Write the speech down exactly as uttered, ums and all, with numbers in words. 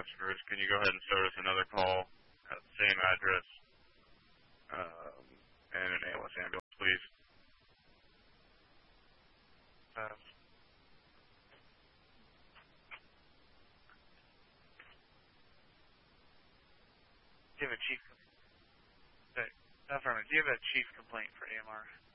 much, Bruce. Can you go ahead and start us another call at the same address um, and an A L S ambulance, please? Uh, Do you have a chief? Com- Affirmative. Do you have a chief complaint for A M R?